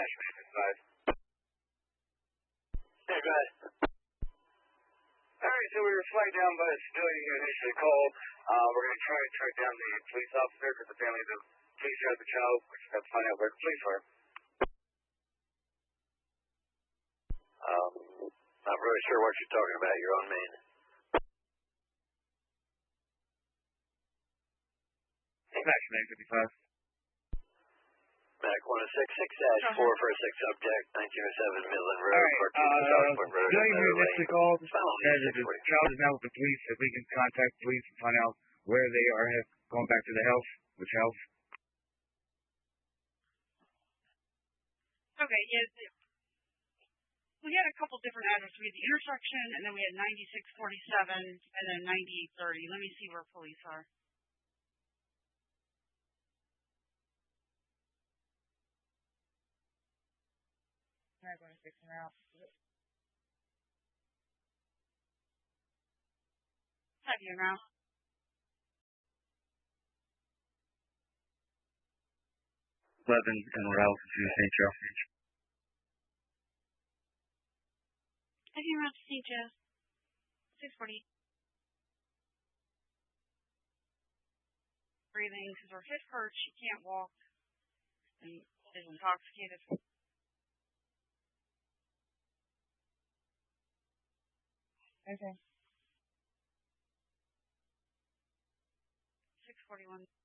Smash Man 5. Yeah, go ahead. Alright, so we were flagged down by a civilian who initially called. We're going to try and track down the police officer because the family of the police shot the child. We just have to find out where the police are. Not really sure what you're talking about. You're on main. Smash Man 55. Mac 106 6-4 for a 6 subject, 1907 Midland Road, Alright, civilian who initially called said that the child is now with the police. If we can contact police and find out where they are going back to the health, which health. Okay, yes. We had a couple different addresses. We had the intersection, and then we had 9647, and then 9830. Let me see where police are. I'm going to fix them out. Have you now? Levin and Ralph to St. Joe. Have you around to St. Joe? 640. Breathing because her hip hurts. She can't walk. And is intoxicated. Okay. 641.